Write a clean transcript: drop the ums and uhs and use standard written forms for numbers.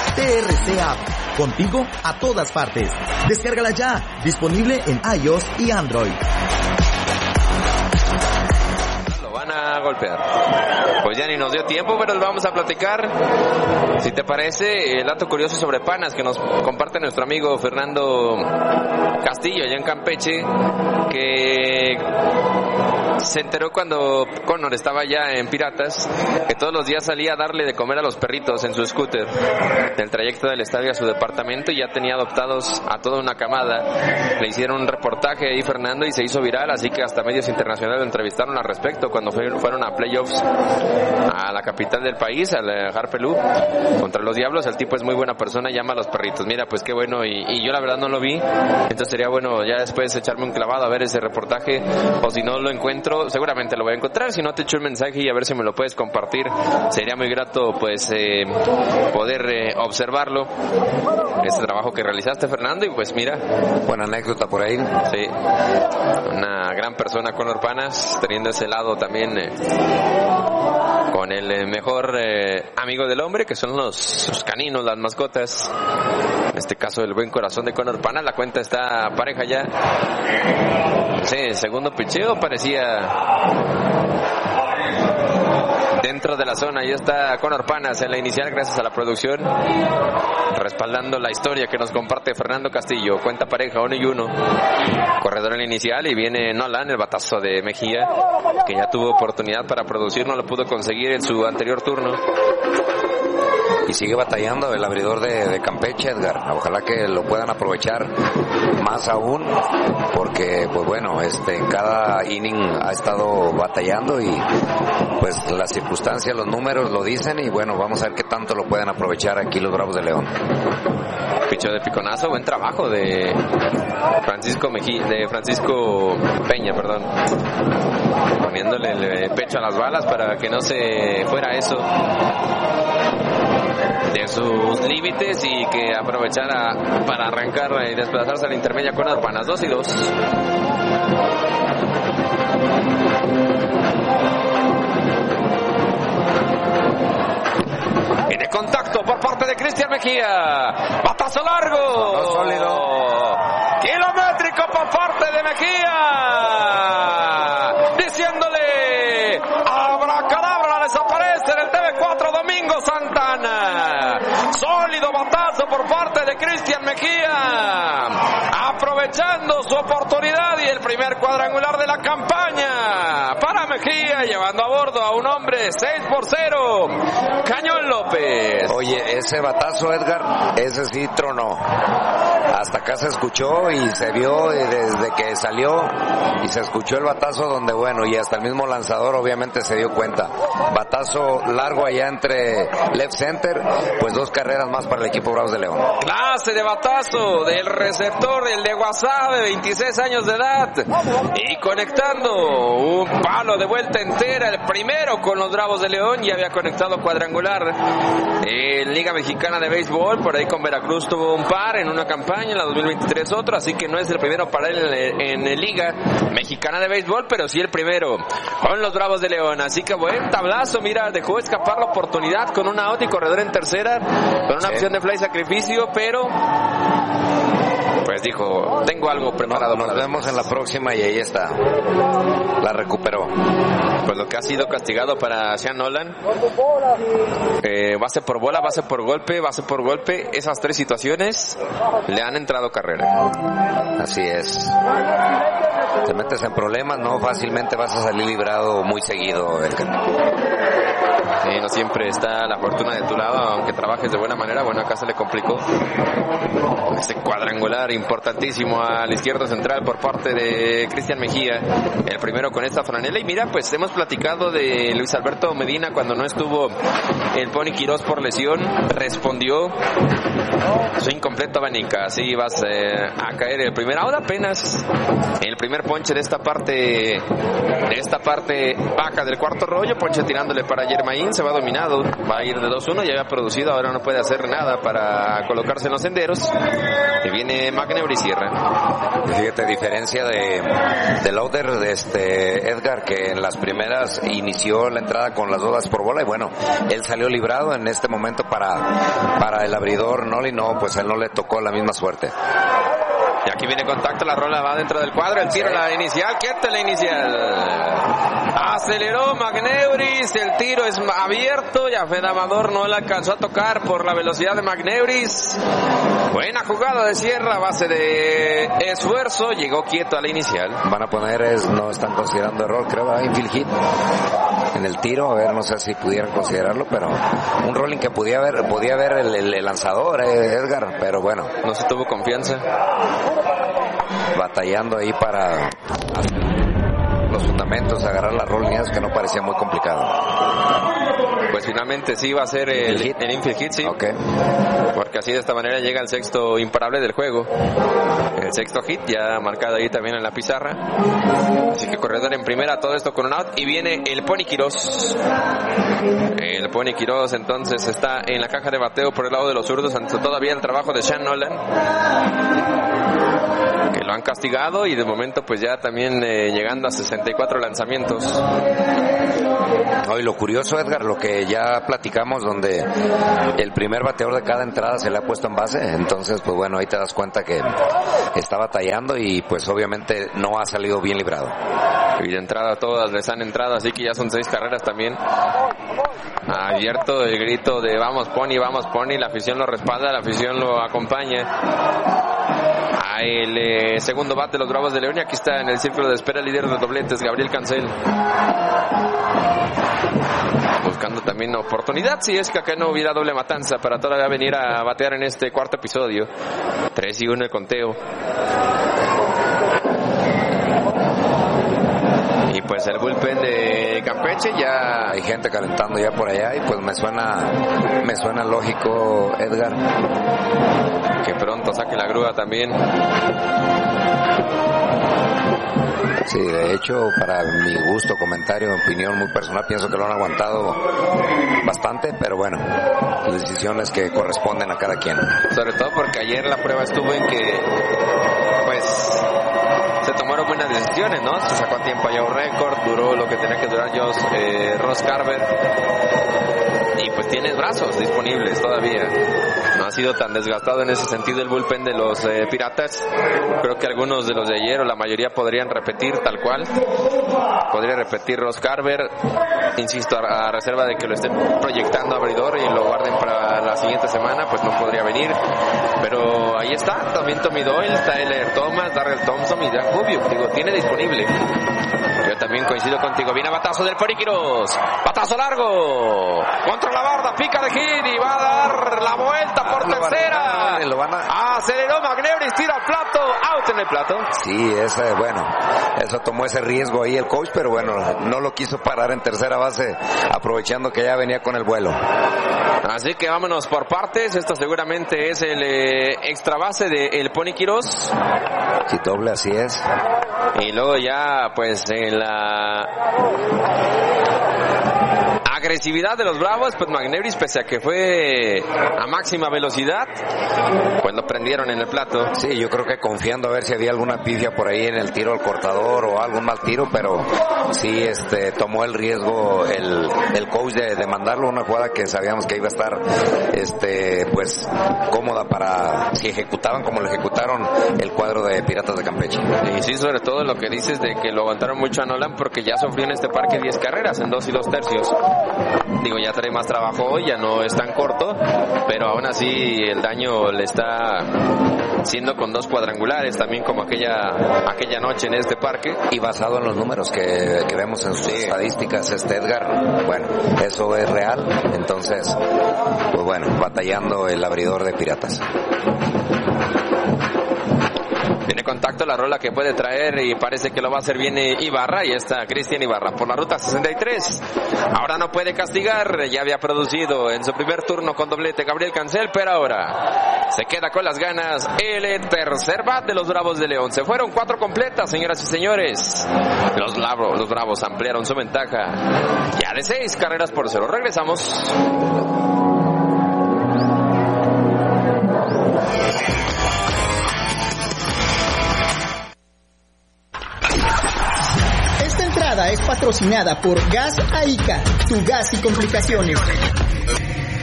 TRC App, contigo a todas partes. Descárgala ya, disponible en iOS y Android. Lo van a golpear. Pues ya ni nos dio tiempo, pero les vamos a platicar, si te parece, el dato curioso sobre Panas que nos comparte nuestro amigo Fernando Castillo allá en Campeche, que se enteró cuando Conor estaba ya en Piratas, que todos los días salía a darle de comer a los perritos en su scooter, en el trayecto del estadio a su departamento, y ya tenía adoptados a toda una camada. Le hicieron un reportaje ahí, Fernando, y se hizo viral, así que hasta medios internacionales lo entrevistaron al respecto cuando fueron a playoffs a la capital del país, al Harpelú, contra los Diablos. El tipo es muy buena persona, llama a los perritos. Mira, pues qué bueno, y yo la verdad no lo vi, entonces sería bueno ya después echarme un clavado a ver ese reportaje, o si no lo encuentro, seguramente lo voy a encontrar, si no te echo un mensaje y a ver si me lo puedes compartir, sería muy grato pues poder observarlo, ese trabajo que realizaste, Fernando. Y pues mira, buena anécdota por ahí. Sí, una gran persona, Conor Panas, teniendo ese lado también con el mejor amigo del hombre, que son los caninos, las mascotas. En este caso, el buen corazón de Conor Panas. La cuenta está pareja ya. Sí, el segundo picheo parecía dentro de la zona. Ya está Conor Panas en la inicial, gracias a la producción, respaldando la historia que nos comparte Fernando Castillo. Cuenta pareja 1-1, corredor en la inicial, y viene Nolan, el batazo de Mejía, que ya tuvo oportunidad para producir, no lo pudo conseguir en su anterior turno. Y sigue batallando el abridor de Campeche, Edgar. Ojalá que lo puedan aprovechar más aún, porque pues bueno, en cada inning ha estado batallando, y pues las circunstancias, los números lo dicen, y bueno, vamos a ver qué tanto lo pueden aprovechar aquí los Bravos de León. Picho de piconazo, buen trabajo de Francisco Peña, poniéndole el pecho a las balas para que no se fuera eso de sus límites, y que aprovechara para arrancar y desplazarse a la intermedia con Arpanas. 2-2. Viene contacto por parte de Cristian Mejía. Batazo largo. No, sólido. Kilométrico por parte de Mejía. Diciéndole abracadabra, desaparece en el TV4 Domingo Santana. Sólido batazo por parte de Cristian Mejía, aprovechando su oportunidad y el primer cuadrangular de la campaña para Mejía, llevando a bordo a un hombre. 6-0, Cañón López. Oye, ese batazo, Edgar, ese sí tronó. Hasta acá se escuchó y se vio desde que salió, y se escuchó el batazo donde, bueno, y hasta el mismo lanzador obviamente se dio cuenta. Batazo largo allá entre left center, pues 2 carreras más para el equipo Bravos de León. Clase de batazo del receptor, el de Guasave, 26 años de edad, y conectando un palo de vuelta entera, el primero con los Bravos de León. Ya había conectado cuadrangular en Liga Mexicana de Béisbol, por ahí con Veracruz tuvo un par en una campaña, en la 2023 otro, así que no es el primero para él en Liga Mexicana de Béisbol, pero sí el primero con los Bravos de León. Así que buen tablazo, mira, dejó escapar la oportunidad con un out y corredor en tercera, con una opción de fly sacrificio, pero pues dijo, tengo algo preparado. Nos vemos en la próxima, y ahí está. La recuperó. Pues lo que ha sido castigado para Sean Nolan, base por bola, base por golpe, base por golpe, esas 3 situaciones le han entrado carrera. Así es. Te metes en problemas, no fácilmente vas a salir librado muy seguido. Sí, no siempre está la fortuna de tu lado, aunque trabajes de buena manera. Bueno, acá se le complicó. Este cuadrangular importantísimo al izquierdo central por parte de Cristian Mejía, el primero con esta franela. Y mira, pues hemos platicado de Luis Alberto Medina cuando no estuvo el Pony Quirós por lesión, respondió su incompleto abanica. Así vas a caer el primer out, apenas el primer ponche de esta parte baja del cuarto rollo, ponche tirándole para Yermaín. también se va dominado, va a ir de 2-1, ya había producido, ahora no puede hacer nada para colocarse en los senderos. Y viene McNebrey y cierra. Y fíjate, diferencia de Lauder, Edgar, que en las primeras inició la entrada con las dudas por bola, y bueno, él salió librado en este momento para el abridor Noli, no, pues él no le tocó la misma suerte. Y aquí viene contacto, la rola va dentro del cuadro, el tiro, la inicial, quieta la inicial. Aceleró McNebrys, el tiro es abierto y a Fed Amador no le alcanzó a tocar por la velocidad de McNebrys. Buena jugada de Sierra, base de esfuerzo, llegó quieto a la inicial. Van a poner, no están considerando error, creo, infield hit en el tiro, a ver, no sé si pudieran considerarlo, pero un rolling que podía ver el lanzador, Edgar, pero bueno. No se tuvo confianza. Batallando ahí para hacer los fundamentos, agarrar las rollineadas, que no parecía muy complicado. Pues finalmente sí va a ser el infield hit, sí. Okay. Porque así de esta manera llega el sexto imparable del juego. El sexto hit ya marcado ahí también en la pizarra. Así que corredor en primera, todo esto con un out. Y viene el Pony Quirós. El Pony Quirós entonces está en la caja de bateo por el lado de los zurdos, ante todavía el trabajo de Sean Nolan, que lo han castigado, y de momento pues ya también llegando a 64 lanzamientos. Y lo curioso, Edgar, lo que ya platicamos, donde el primer bateador de cada entrada se le ha puesto en base, entonces pues bueno, ahí te das cuenta que está batallando y pues obviamente no ha salido bien librado. Y de entrada todas les han entrado, así que ya son 6 carreras también. Abierto el grito de vamos Pony, la afición lo respalda, la afición lo acompaña. El segundo bat de los Bravos de León, y aquí está en el círculo de espera el líder de dobletes, Gabriel Cancel, buscando también oportunidad, si es que acá no hubiera doble matanza, para todavía venir a batear en este cuarto episodio. 3-1 el conteo. Y pues el bullpen de Campeche, ya hay gente calentando ya por allá, y pues me suena lógico, Edgar, que pronto saque la grúa también. Sí, de hecho, para mi gusto, comentario, opinión muy personal, pienso que lo han aguantado bastante, pero bueno, decisiones que corresponden a cada quien. Sobre todo porque ayer la prueba estuvo en que pues se tomaron buenas decisiones, ¿no? Se sacó a tiempo allá un récord, duró lo que tenía que durar Ross Carver, y pues tienes brazos disponibles todavía. No ha sido tan desgastado en ese sentido el bullpen de los Piratas. Creo que algunos de los de ayer, o la mayoría, podrían repetir tal cual. Podría repetir Ross Carver, insisto, a reserva de que lo estén proyectando abridor y lo guarden para la siguiente semana, pues no podría venir. Pero ahí está, también Tommy Doyle, Tyler Thomas, Darrell Thompson y Dan Rubio, digo, tiene disponible. Yo también coincido contigo. Viene batazo del Pony Quirós. Batazo largo. Contra la barda. Pica de hit y va a dar la vuelta por tercera. Aceleró McNebrys. Tira al plato. Out en el plato. Sí, eso tomó ese riesgo ahí el coach, pero bueno, no lo quiso parar en tercera base, aprovechando que ya venía con el vuelo. Así que vámonos por partes. Esto seguramente es el extra base del Pony Quirós. Sí, doble, así es. Y luego ya, pues, en la agresividad de los Bravos, pues McNebrys, pese a que fue a máxima velocidad, pues lo prendieron en el plato. Sí, yo creo que confiando a ver si había alguna pifia por ahí en el tiro al cortador o algún mal tiro, pero sí tomó el riesgo el coach de mandarlo a una jugada que sabíamos que iba a estar pues cómoda para si ejecutaban como lo ejecutaron el cuadro de Piratas de Campeche. Y sí, sobre todo lo que dices de que lo aguantaron mucho a Nolan, porque ya sufrió en este parque 10 carreras en 2 2/3. Digo, ya trae más trabajo hoy, ya no es tan corto, pero aún así el daño le está siendo con 2 cuadrangulares, también como aquella noche en este parque. Y basado en los números que vemos en sus estadísticas, Edgar, bueno, eso es real, entonces, pues bueno, batallando el abridor de Piratas. Tiene contacto la rola que puede traer y parece que lo va a hacer bien Ibarra. Y está Cristian Ibarra por la ruta 63. Ahora no puede castigar. Ya había producido en su primer turno con doblete Gabriel Cancel, pero ahora se queda con las ganas el tercer bat de los Bravos de León. Se fueron 4 completas, señoras y señores. Los Bravos ampliaron su ventaja ya de 6 carreras por 0. Regresamos. Esta entrada es patrocinada por Gas Aica, tu gas y complicaciones.